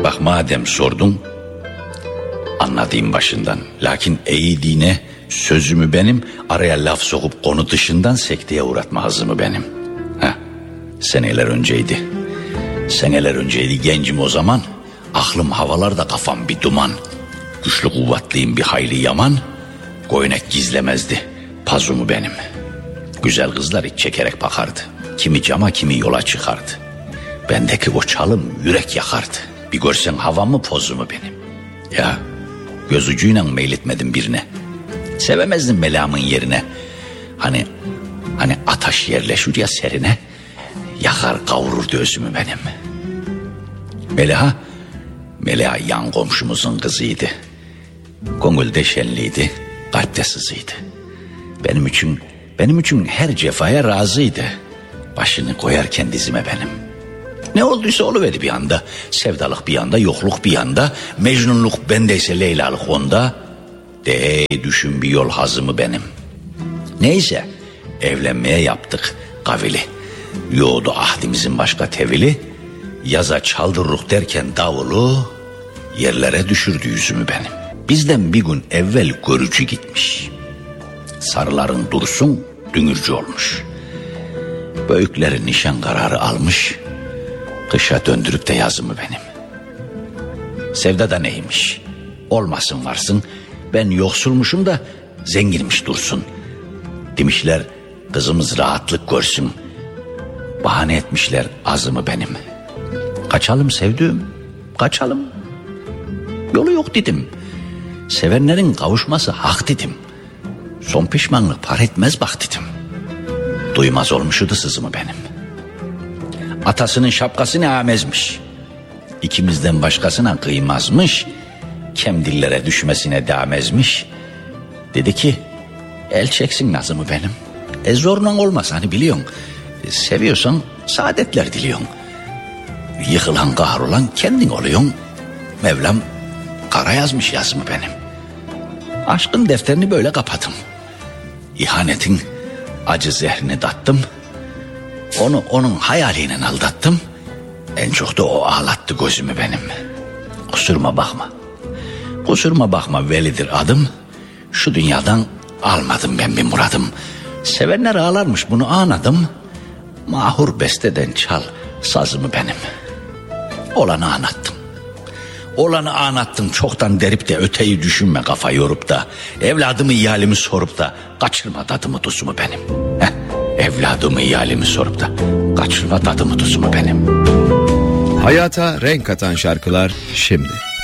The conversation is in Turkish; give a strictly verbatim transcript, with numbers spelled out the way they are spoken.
Bak madem sordun, anladığım başından. Lakin eğdiğine sözümü benim, araya laf sokup konu dışından sekteye uğratma hazımı benim. Heh, seneler önceydi. Seneler önceydi gencim o zaman. Aklım havalarda, kafam bir duman. Güçlü kuvvetliyim bir hayli yaman. Koynak gizlemezdi pazumu benim. Güzel kızlar iç çekerek bakardı. Kimi cama kimi yola çıkardı. Bendeki o çalım yürek yakardı. Bir görsen havamı pozumu benim. Ya göz ucuyla meyletmedim birine. Sevemezdim melamın yerine. Hani hani ataş yerleşir ya serine. Yakar kavururdu özümü benim. Melaha, Melaha yan komşumuzun kızıydı. Gönülde şenliydi, kalpte sızıydı. Benim için, benim için her cefaya razıydı. Başını koyarken dizime benim. Ne olduysa oluverdi bir anda. Sevdalık bir anda, yokluk bir yanda. Mecnunluk bendeyse Leyla'lık onda. De düşün bir yol hazımı benim. Neyse evlenmeye yaptık kavili. Yoğdu ahdimizin başka tevili. Yaza çaldırırık derken davulu yerlere düşürdü yüzümü benim. Bizden bir gün evvel görücü gitmiş. Sarıların dursun dünürcü olmuş. Büyüklerin nişan kararı almış. Kışa döndürüp de yazımı benim. Sevda da neymiş? Olmasın varsın. Ben yoksulmuşum da zenginmiş dursun. Demişler kızımız rahatlık görsün. Bahane etmişler azımı benim. Kaçalım sevdiğim, kaçalım. Yolu yok dedim. Sevenlerin kavuşması hak dedim. Son pişmanlık par etmez bak dedim. Duymaz olmuşudu sızımı benim. Atasının şapkasını amezmiş. İkimizden başkasına kıymazmış. Kem dillere düşmesine devam ezmiş. Dedi ki el çeksin nazımı benim. E zorla olmaz hani biliyorsun. E, seviyorsan saadetler diliyorsun. Yıkılan kahrolan kendin oluyorsun. Mevlam kara yazmış yazımı benim. Aşkın defterini böyle kapattım. İhanetin acı zehrini tattım. Onu onun hayaliyle aldattım. En çok da o ağlattı gözümü benim. Kusuruma bakma. Kusuruma bakma velidir adım. Şu dünyadan almadım ben bir muradım. Sevenler ağlarmış bunu anladım. Mahur besteden çal sazımı benim. Olanı anlattım. Olanı anlattım çoktan derip de öteyi düşünme kafa yorup da. Evladımı iyalimi sorup da kaçırma tadımı tuzumu benim. Heh, evladımı iyalimi sorup da kaçırma tadımı tuzumu benim. Hayata renk katan şarkılar şimdi.